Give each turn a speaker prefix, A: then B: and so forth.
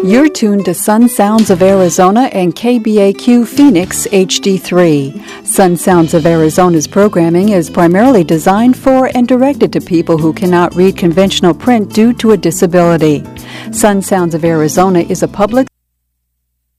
A: You're tuned to Sun Sounds of Arizona and KBAQ Phoenix HD3. Sun Sounds of Arizona's programming is primarily designed for and directed to people who cannot read conventional print due to a disability. Sun Sounds of Arizona is a public